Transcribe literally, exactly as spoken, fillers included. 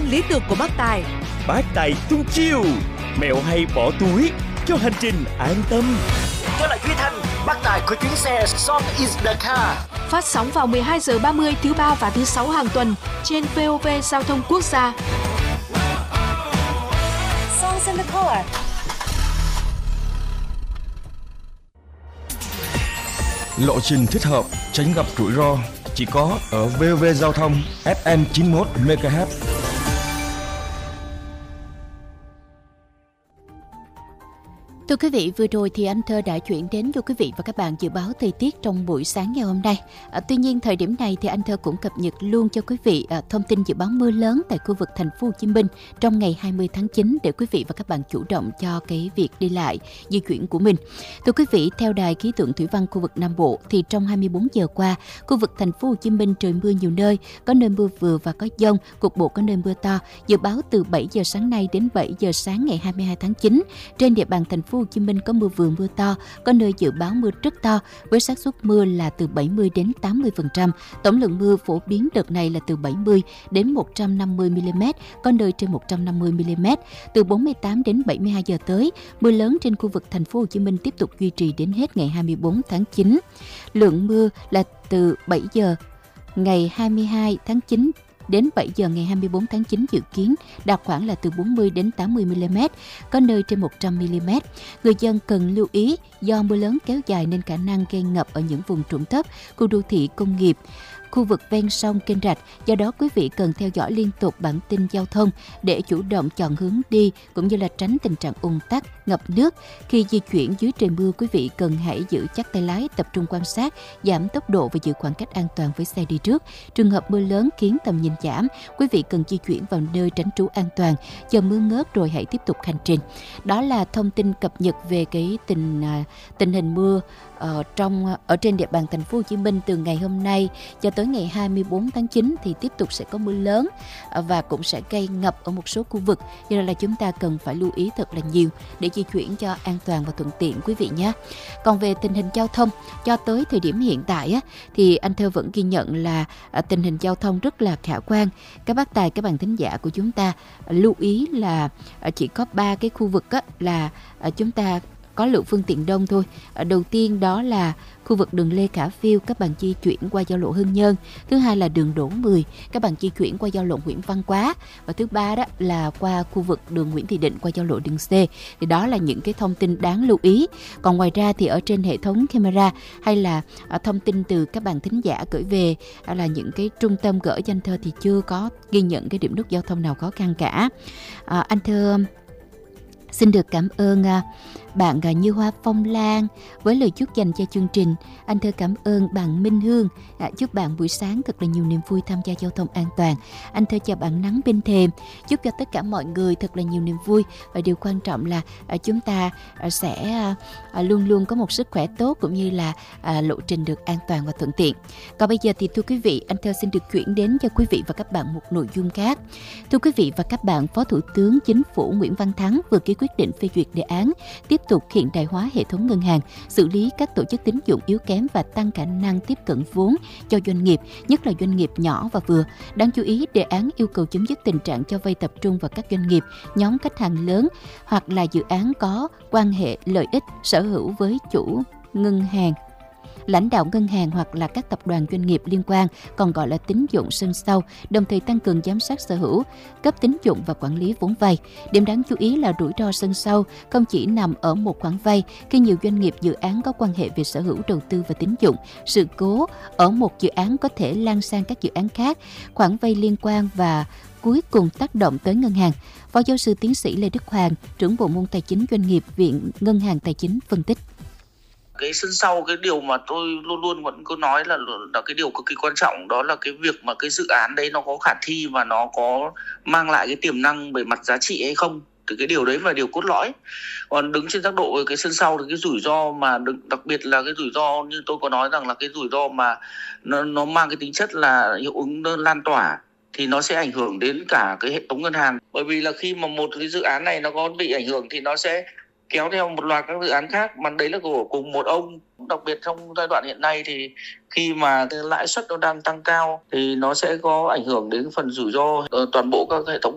lý tưởng của bác Tài. Bác Tài tung chiêu, mẹo hay bỏ túi cho hành trình an tâm. Tôi là Duy Thanh, bác Tài của chuyến xe Song is the car. Phát sóng vào mười hai giờ ba mươi thứ ba và thứ sáu hàng tuần trên vê o vê Giao thông Quốc gia. Song is the car. Lộ trình thích hợp, tránh gặp rủi ro chỉ có ở vê o vê Giao thông ép em chín mươi mốt mê ga héc. Thưa quý vị, vừa rồi thì anh Thơ đã chuyển đến cho quý vị và các bạn dự báo thời tiết trong buổi sáng ngày hôm nay. À, tuy nhiên thời điểm này thì anh Thơ cũng cập nhật luôn cho quý vị à, thông tin dự báo mưa lớn tại khu vực thành phố Hồ Chí Minh trong ngày hai mươi tháng chín để quý vị và các bạn chủ động cho cái việc đi lại di chuyển của mình. Thưa quý vị, theo Đài khí tượng thủy văn khu vực Nam Bộ thì trong hai mươi bốn giờ qua, khu vực thành phố Hồ Chí Minh trời mưa nhiều nơi, có nơi mưa vừa và có dông, cục bộ có nơi mưa to. Dự báo từ bảy giờ sáng nay đến bảy giờ sáng ngày hai mươi hai tháng chín, trên địa bàn thành phố Hồ Chí Minh có mưa vừa mưa to, có nơi dự báo mưa rất to với xác suất mưa là từ bảy mươi đến tám mươi phần trăm. Tổng lượng mưa phổ biến đợt này là từ bảy mươi đến một trăm năm mươi mi-li-mét, có nơi trên một trăm năm mươi mi-li-mét. Từ bốn mươi tám đến bảy mươi hai giờ tới, mưa lớn trên khu vực thành phố Hồ Chí Minh tiếp tục duy trì đến hết ngày hai mươi bốn tháng chín. Lượng mưa là từ bảy giờ ngày hai mươi hai tháng chín đến bảy giờ ngày hai mươi bốn tháng chín dự kiến đạt khoảng là từ bốn mươi đến tám mươi mi-li-mét, có nơi trên một trăm mi-li-mét. Người dân cần lưu ý do mưa lớn kéo dài nên khả năng gây ngập ở những vùng trũng thấp, khu đô thị công nghiệp, khu vực ven sông kênh rạch. Do đó quý vị cần theo dõi liên tục bản tin giao thông để chủ động chọn hướng đi cũng như là tránh tình trạng ùn tắc, ngập nước. Khi di chuyển dưới trời mưa, quý vị cần hãy giữ chắc tay lái, tập trung quan sát, giảm tốc độ và giữ khoảng cách an toàn với xe đi trước. Trường hợp mưa lớn khiến tầm nhìn giảm, quý vị cần di chuyển vào nơi tránh trú an toàn, chờ mưa ngớt rồi hãy tiếp tục hành trình. Đó là thông tin cập nhật về cái tình tình hình mưa ở trong ở trên địa bàn thành phố Hồ Chí Minh từ ngày hôm nay cho tới ngày hai mươi bốn tháng chín thì tiếp tục sẽ có mưa lớn và cũng sẽ gây ngập ở một số khu vực. Do đó là chúng ta cần phải lưu ý thật là nhiều để di chuyển cho an toàn và thuận tiện quý vị nhé. Còn về tình hình giao thông cho tới thời điểm hiện tại á, thì anh Thơ vẫn ghi nhận là tình hình giao thông rất là khả quan. Các bác tài, các bạn thính giả của chúng ta lưu ý là chỉ có ba cái khu vực á, là chúng ta có lượng phương tiện đông thôi. Đầu tiên đó là khu vực đường Lê Khả Phiêu, các bạn di chuyển qua giao lộ Hưng Nhơn. Thứ hai là đường Đỗ Mười, các bạn di chuyển qua giao lộ Nguyễn Văn Quá. Và thứ ba đó là qua khu vực đường Nguyễn Thị Định qua giao lộ đường C. Thì đó là những cái thông tin đáng lưu ý. Còn ngoài ra thì ở trên hệ thống camera hay là thông tin từ các bạn thính giả gửi về hay là những cái trung tâm gửi cho anh Thơ thì chưa có ghi nhận cái điểm nút giao thông nào khó khăn cả. À, anh Thơ xin được cảm ơn bạn Như Hoa Phong Lan với lời chúc dành cho chương trình. Anh Thơ cảm ơn bạn Minh Hương, à, chúc bạn buổi sáng thật là nhiều niềm vui tham gia giao thông an toàn. Anh Thơ chào bạn Nắng Bên Thềm, chúc cho tất cả mọi người thật là nhiều niềm vui và điều quan trọng là à, chúng ta à, sẽ à, luôn luôn có một sức khỏe tốt cũng như là à, lộ trình được an toàn và thuận tiện. Còn bây giờ thì thưa quý vị, anh Thơ xin được chuyển đến cho quý vị và các bạn một nội dung khác. Thưa quý vị và các bạn, Phó Thủ tướng Chính phủ Nguyễn Văn Thắng vừa ký quyết định phê duyệt đề án tiếp tục hiện đại hóa hệ thống ngân hàng, xử lý các tổ chức tín dụng yếu kém và tăng khả năng tiếp cận vốn cho doanh nghiệp, nhất là doanh nghiệp nhỏ và vừa. Đáng chú ý, đề án yêu cầu chấm dứt tình trạng cho vay tập trung vào các doanh nghiệp, nhóm khách hàng lớn hoặc là dự án có quan hệ lợi ích sở hữu với chủ ngân hàng, lãnh đạo ngân hàng hoặc là các tập đoàn doanh nghiệp liên quan, còn gọi là tín dụng sân sau, đồng thời tăng cường giám sát sở hữu, cấp tín dụng và quản lý vốn vay. Điểm đáng chú ý là rủi ro sân sau không chỉ nằm ở một khoản vay khi nhiều doanh nghiệp dự án có quan hệ về sở hữu, đầu tư và tín dụng. Sự cố ở một dự án có thể lan sang các dự án khác, khoản vay liên quan và cuối cùng tác động tới ngân hàng. Phó giáo sư tiến sĩ Lê Đức Hoàng, trưởng bộ môn tài chính doanh nghiệp, Viện Ngân hàng Tài chính phân tích. Cái sân sau, cái điều mà tôi luôn luôn vẫn cứ nói là là cái điều cực kỳ quan trọng, đó là cái việc mà cái dự án đấy nó có khả thi và nó có mang lại cái tiềm năng về mặt giá trị hay không. Thì cái điều đấy là điều cốt lõi. Còn đứng trên tác độ cái sân sau thì cái rủi ro mà đặc biệt là cái rủi ro như tôi có nói rằng là cái rủi ro mà nó, nó mang cái tính chất là hiệu ứng lan tỏa thì nó sẽ ảnh hưởng đến cả cái hệ thống ngân hàng. Bởi vì là khi mà một cái dự án này nó có bị ảnh hưởng thì nó sẽ kéo theo một loạt các dự án khác, mà đấy là của cùng một ông. Đặc biệt trong giai đoạn hiện nay thì khi mà cái lãi suất nó đang tăng cao thì nó sẽ có ảnh hưởng đến phần rủi ro toàn bộ các hệ thống